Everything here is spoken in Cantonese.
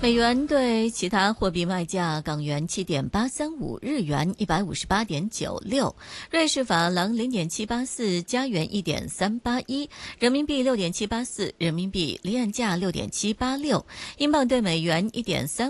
美元对其他货币卖价：港元7.835，日元158.96，瑞士法郎0.784，加元1.381，人民币6.784，人民币离岸价6.786，英镑对美元1.3。